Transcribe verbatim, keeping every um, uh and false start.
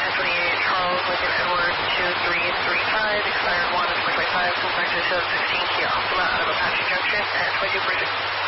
nine twenty-eight, Charles, Lincoln Edward, two three three five, expired one of twenty twenty-five, full factor seven sixteen, Kia Optima out of Apache Junction at twenty-two Bridget.